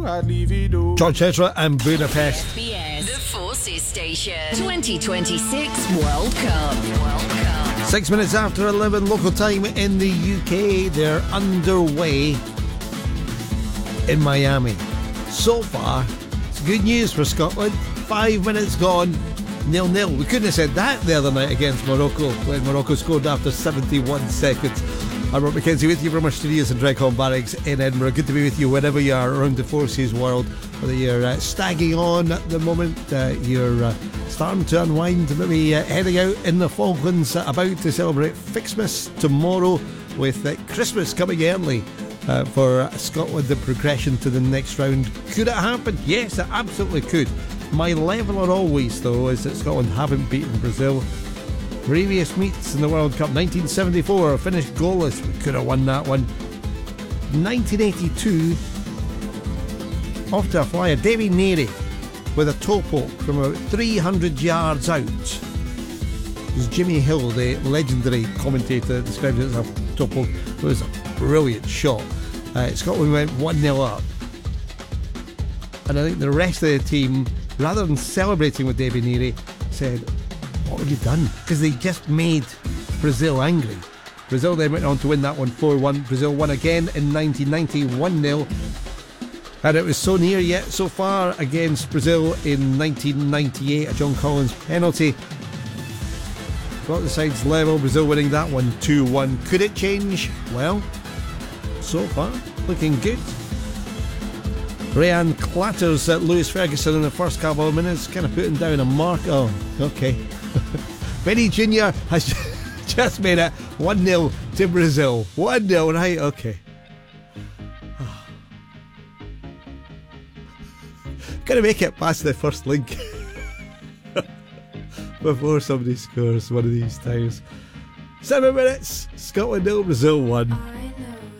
George Ezra and Budapest. SBS, the Forces Station. 2026 World Cup. 6 minutes after 11 local time in the UK. They're underway in Miami. So far, it's good news for Scotland. 5 minutes gone, 0-0. We couldn't have said that the other night against Morocco when Morocco scored after 71 seconds. I'm Rob Mackenzie with you from our studios in Dreghorn Barracks in Edinburgh. Good to be with you wherever you are around the Forces world. Whether you're stagging on at the moment, you're starting to unwind, maybe heading out in the Falklands, about to celebrate Fixmas tomorrow with Christmas coming early for Scotland, the progression to the next round. Could it happen? Yes, it absolutely could. My leveller always, though, is that Scotland haven't beaten Brazil. Previous meets in the World Cup, 1974, finished goalless. We could have won that one. 1982, off to a flyer, Davy Neary with a toe poke from about 300 yards out. As Jimmy Hill, the legendary commentator, described it as a toe poke. It was a brilliant shot. Scotland went 1-0 up. And I think the rest of the team, rather than celebrating with Davy Neary, said, what have you done? Because they just made Brazil angry. Brazil then went on to win that one 4-1. Brazil won again in 1990, 1-0. And it was so near yet so far against Brazil in 1998, a John Collins penalty. Brought the sides level, Brazil winning that one 2-1. Could it change? Well, so far, looking good. Rayan clatters at Lewis Ferguson in the first couple of minutes, kind of putting down a mark. Oh, okay. Benny Jr. has just made it 1-0 to Brazil. 1-0, right? Okay. Gonna make it past the first link before somebody scores one of these times. 7 minutes, Scotland 0, Brazil 1.